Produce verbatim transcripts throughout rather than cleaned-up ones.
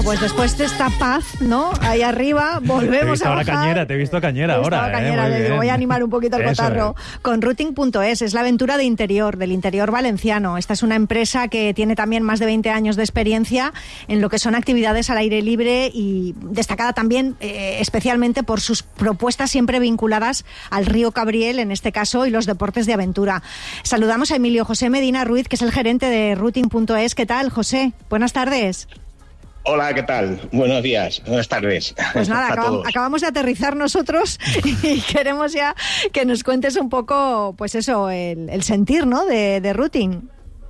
pues después de esta paz, ¿no? Ahí arriba, volvemos te he visto a ahora bajar. cañera, te he visto cañera He ahora. visto cañera, eh, le digo, voy a animar un poquito el Eso cotarro es. con Routing punto es. Es la aventura de interior, del interior valenciano. Esta es una empresa que tiene también más de veinte años de experiencia en lo que son actividades al aire libre y destacada también eh, especialmente por sus propuestas siempre vinculadas al río Cabriel, en este caso, y los deportes de aventura. Saludamos a Emilio José Medina Ruiz, que es el gerente de Routing punto es. ¿Qué tal, José? Buenas tardes. Hola, ¿qué tal? Buenos días, buenas tardes. Pues nada, acabamos, acabamos de aterrizar nosotros y queremos ya que nos cuentes un poco, pues eso, el, el sentir, ¿no?, de, de Routing.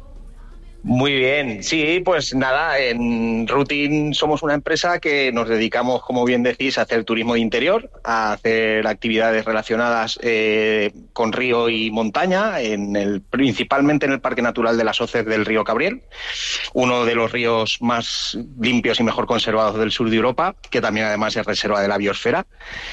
Muy bien, sí, pues nada, en Routing somos una empresa que nos dedicamos, como bien decís, a hacer turismo de interior, a hacer actividades relacionadas eh, con río y montaña, en el, principalmente en el Parque Natural de las Hoces del río Cabriel, uno de los ríos más limpios y mejor conservados del sur de Europa, que también además es reserva de la biosfera.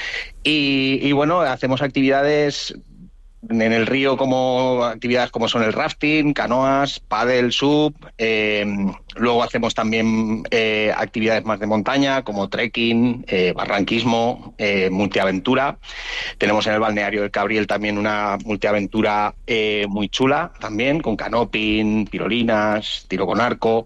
Y, y bueno, hacemos actividades en el río, como actividades como son el rafting, canoas, pádel, sub. Eh, luego hacemos también eh, actividades más de montaña como trekking, eh, barranquismo, eh, multiaventura. Tenemos en el balneario del Cabriel también una multiaventura eh, muy chula también, con canoping, tirolinas, tiro con arco.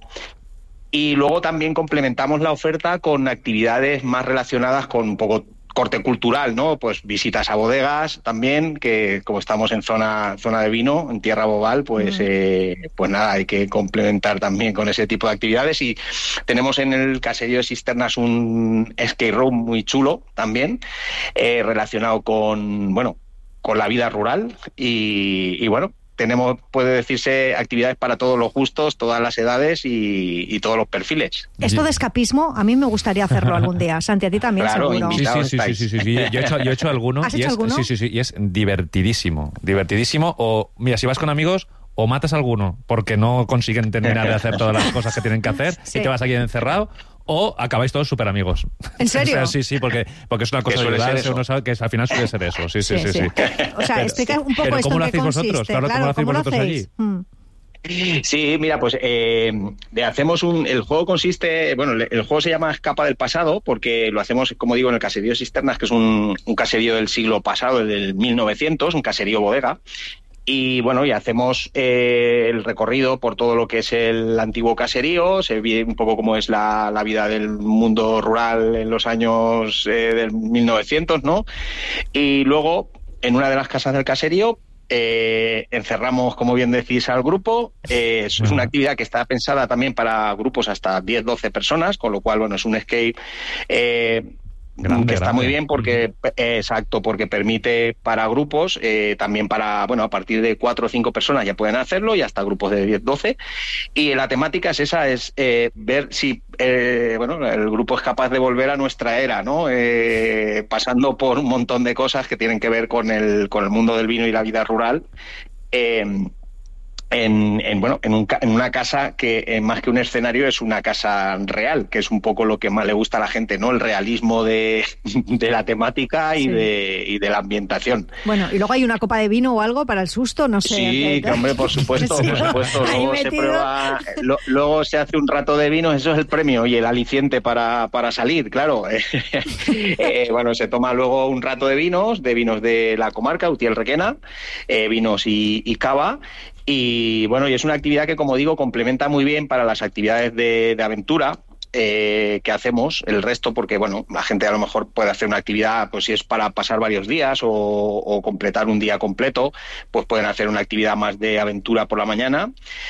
Y luego también complementamos la oferta con actividades más relacionadas con un poco corte cultural, ¿no? Pues visitas a bodegas también, que como estamos en zona zona de vino, en Tierra Bobal, pues mm. eh, pues nada, hay que complementar también con ese tipo de actividades. Y tenemos en el caserío de Cisternas un skate room muy chulo también, eh, relacionado con, bueno, con la vida rural y, y bueno, tenemos, puede decirse, actividades para todos los gustos, todas las edades y, y todos los perfiles. Esto de escapismo, a mí me gustaría hacerlo algún día. Santi, a ti también, claro, seguro. Sí, sí, sí, sí, sí, sí, sí. Yo he hecho, yo he hecho alguno. ¿Has y hecho es, alguno? Sí, sí, sí, y es divertidísimo, divertidísimo. O, mira, si vas con amigos, o matas a alguno porque no consiguen terminar de hacer todas las cosas que tienen que hacer sí. y te vas aquí encerrado, o acabáis todos súper amigos. ¿En serio? O sea, sí, sí, porque, porque es una cosa de ayudarse, uno sabe que es, al final suele ser eso. Sí, sí, sí. sí, sí. O sea, explica un poco pero esto ¿cómo en lo qué hacéis consiste. vosotros? Claro, Claro, ¿cómo lo hacéis ¿cómo lo vosotros hacéis? allí? Mm. Sí, mira, pues eh, hacemos un. El juego consiste. Bueno, el juego se llama Escapa del Pasado, porque lo hacemos, como digo, en el caserío de Cisternas, que es un, un caserío del siglo pasado, del mil novecientos, un caserío bodega. Y bueno, y hacemos eh, el recorrido por todo lo que es el antiguo caserío, se ve un poco cómo es la, la vida del mundo rural en los años eh, del mil novecientos, ¿no? Y luego, en una de las casas del caserío, eh, encerramos, como bien decís, al grupo. Eh, es, es una actividad que está pensada también para grupos hasta diez, doce personas, con lo cual, bueno, es un escape eh, Grande, que está grande. Muy bien porque, eh, exacto, porque permite para grupos, eh, también para, bueno, a partir de cuatro o cinco personas ya pueden hacerlo y hasta grupos de diez, doce. Y la temática es esa, es eh, ver si, eh, bueno, el grupo es capaz de volver a nuestra era, ¿no? Eh, pasando por un montón de cosas que tienen que ver con el, con el mundo del vino y la vida rural. Eh, En, en bueno en, un, en una casa que eh, más que un escenario es una casa real, que es un poco lo que más le gusta a la gente, ¿no? El realismo de, de la temática y, sí. de, y de la ambientación. Bueno, y luego hay una copa de vino o algo para el susto, no sé. Sí, que, hombre, por supuesto, sí. por supuesto. Luego se prueba, lo, luego se hace un rato de vino, eso es el premio y el aliciente para, para salir, claro. eh, bueno, se toma luego un rato de vinos, de vinos de la comarca, Utiel Requena, eh, vinos y, y cava. Y bueno, y es una actividad que, como digo, complementa muy bien para las actividades de, de aventura eh, que hacemos, el resto, porque bueno, la gente a lo mejor puede hacer una actividad, pues si es para pasar varios días o, o completar un día completo, pues pueden hacer una actividad más de aventura por la mañana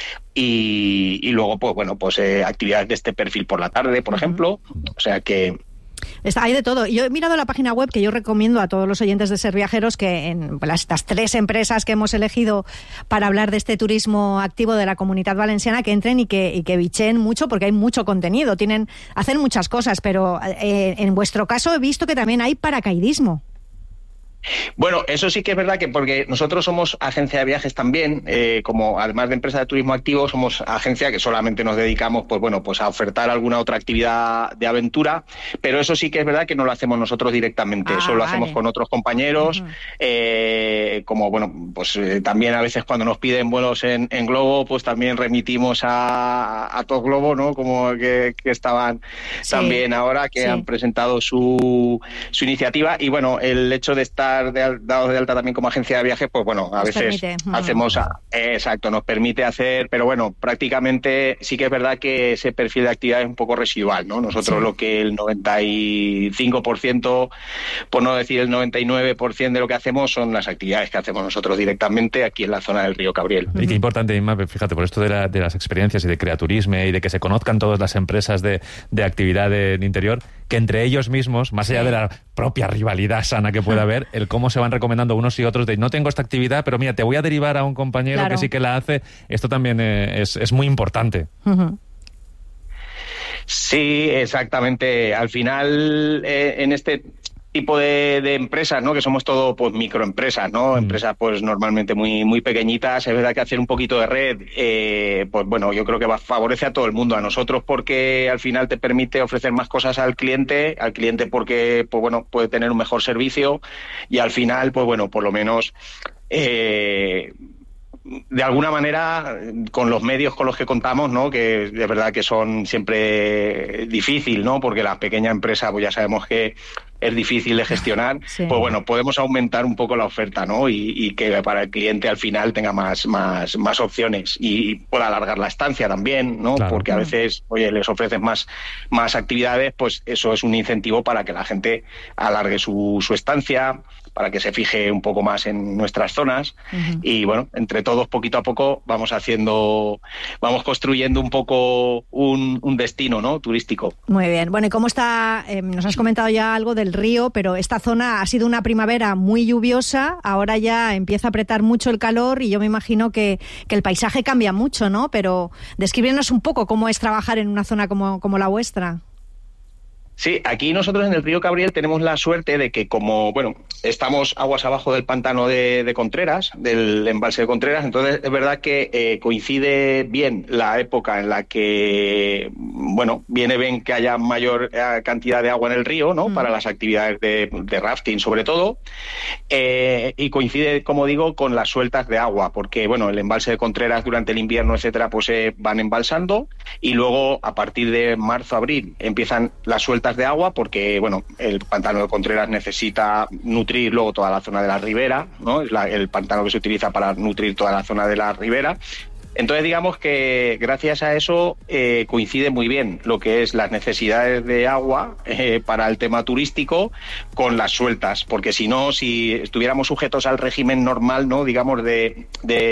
y, y luego, pues bueno, pues eh, actividades de este perfil por la tarde, por ejemplo, o sea que... Está, hay de todo. Yo he mirado la página web, que yo recomiendo a todos los oyentes de Ser Viajeros que en las, estas tres empresas que hemos elegido para hablar de este turismo activo de la Comunidad Valenciana, que entren y que, y que bicheen mucho, porque hay mucho contenido, tienen, hacen muchas cosas, pero eh, en vuestro caso he visto que también hay paracaidismo. Bueno, eso sí que es verdad que porque nosotros somos agencia de viajes también, eh, como además de empresa de turismo activo, somos agencia que solamente nos dedicamos, pues bueno, pues a ofertar alguna otra actividad de aventura, pero eso sí que es verdad que no lo hacemos nosotros directamente, ah, eso lo vale. hacemos con otros compañeros, uh-huh. eh, como bueno, pues eh, también a veces cuando nos piden vuelos en, en Globo, pues también remitimos a, a Top Globo, ¿no? Como que, que estaban sí. también ahora, que sí. han presentado su, su iniciativa, y bueno, el hecho de estar De, dados de alta también como agencia de viajes, pues bueno, a nos veces permite. hacemos, a, eh, exacto, nos permite hacer, pero bueno, prácticamente sí que es verdad que ese perfil de actividad es un poco residual, ¿no? Nosotros sí. lo que el noventa y cinco por ciento, por no decir el noventa y nueve por ciento de lo que hacemos son las actividades que hacemos nosotros directamente aquí en la zona del río Cabriel. Y qué importante, Inma, fíjate, por esto de, la, de las experiencias y de creaturismo y de que se conozcan todas las empresas de, de actividad de, de interior, que entre ellos mismos, más allá sí. de la propia rivalidad sana que pueda haber, el cómo se van recomendando unos y otros de no tengo esta actividad, pero mira, te voy a derivar a un compañero claro. que sí que la hace. Esto también eh, es, es muy importante. Uh-huh. Sí, exactamente. Al final, eh, en este tipo de, de empresas, ¿no? Que somos todo pues microempresas, ¿no? Mm. Empresas pues normalmente muy muy pequeñitas. Es verdad que hacer un poquito de red, eh, pues bueno, yo creo que va, favorece a todo el mundo, a nosotros porque al final te permite ofrecer más cosas al cliente, al cliente porque pues bueno, puede tener un mejor servicio y al final, pues bueno, por lo menos eh, de alguna manera, con los medios con los que contamos, ¿no? Que es verdad que son siempre difícil, ¿no? Porque la pequeña empresa, pues ya sabemos que es difícil de gestionar, sí. pues bueno, podemos aumentar un poco la oferta, ¿no? Y, y que para el cliente al final tenga más, más, más opciones y pueda alargar la estancia también, ¿no? Claro. Porque a veces, oye, les ofreces más, más actividades, pues eso es un incentivo para que la gente alargue su, su estancia, para que se fije un poco más en nuestras zonas uh-huh. y bueno, entre todos poquito a poco vamos haciendo, vamos construyendo un poco un, un destino, ¿no? Turístico. Muy bien. Bueno, ¿y cómo está? Eh, nos has comentado ya algo del río, pero esta zona ha sido una primavera muy lluviosa, ahora ya empieza a apretar mucho el calor y yo me imagino que, que el paisaje cambia mucho, ¿no? Pero descríbenos un poco cómo es trabajar en una zona como, como la vuestra. Sí, aquí nosotros en el río Cabriel tenemos la suerte de que como, bueno, estamos aguas abajo del pantano de, de Contreras, del embalse de Contreras, entonces es verdad que eh, coincide bien la época en la que, bueno, viene bien que haya mayor eh, cantidad de agua en el río, ¿no? Mm. Para las actividades de, de rafting sobre todo, eh, y coincide, como digo, con las sueltas de agua, porque, bueno, el embalse de Contreras durante el invierno, etcétera, pues se eh, van embalsando y luego a partir de marzo, abril empiezan las sueltas de agua porque, bueno, el pantano de Contreras necesita nutrir luego toda la zona de la ribera, ¿no? Es la, el pantano que se utiliza para nutrir toda la zona de la ribera. Entonces, digamos que gracias a eso eh, coincide muy bien lo que es las necesidades de agua eh, para el tema turístico con las sueltas, porque si no, si estuviéramos sujetos al régimen normal, ¿no? Digamos de,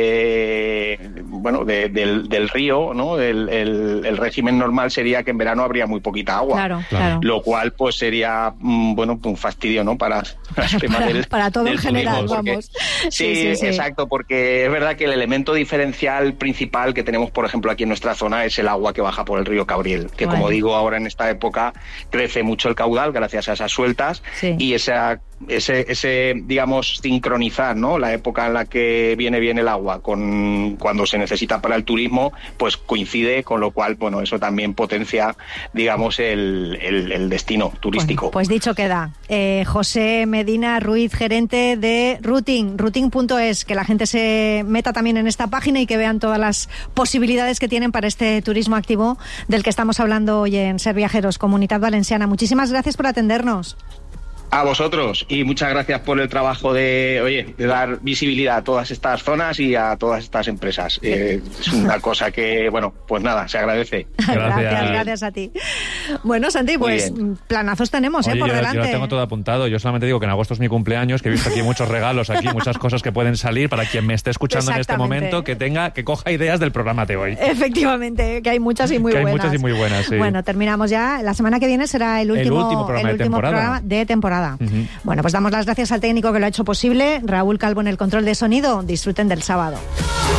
de bueno, de, del, del río, ¿no? El, el, el régimen normal sería que en verano habría muy poquita agua, claro, claro. Lo cual pues sería bueno un fastidio, ¿no? Para para, el tema para, del, para todo del en general, turismo, porque, vamos. Sí, sí, sí, sí, exacto, porque es verdad que el elemento diferencial principal principal que tenemos, por ejemplo, aquí en nuestra zona es el agua que baja por el río Cabriel, que bueno. como digo, ahora en esta época crece mucho el caudal gracias a esas sueltas sí. y esa ese, ese, digamos, sincronizar, ¿no? La época en la que viene bien el agua con cuando se necesita para el turismo, pues coincide, con lo cual, bueno, eso también potencia, digamos, el, el, el destino turístico. Bueno, pues dicho queda. Eh, José Medina Ruiz, gerente de Routing, routing punto es, que la gente se meta también en esta página y que vean todas las posibilidades que tienen para este turismo activo del que estamos hablando hoy en Ser Viajeros, Comunidad Valenciana. Muchísimas gracias por atendernos. A vosotros y muchas gracias por el trabajo de, oye, de dar visibilidad a todas estas zonas y a todas estas empresas. Eh, es una cosa que, bueno, pues nada, se agradece. Gracias, gracias, gracias a ti. Bueno, Santi, pues planazos tenemos, Oye, ¿eh? Por yo, delante. Yo lo tengo todo apuntado. Yo solamente digo que en agosto es mi cumpleaños, que he visto aquí muchos regalos, aquí muchas cosas que pueden salir para quien me esté escuchando en este momento, que tenga, que coja ideas del programa de hoy. Efectivamente, que hay muchas y muy que buenas. Hay muchas y muy buenas, sí. Bueno, terminamos ya. La semana que viene será el último, el último programa, el último de, temporada. programa de temporada. Uh-huh. Bueno, pues damos las gracias al técnico que lo ha hecho posible, Raúl Calvo en el control de sonido. Disfruten del sábado.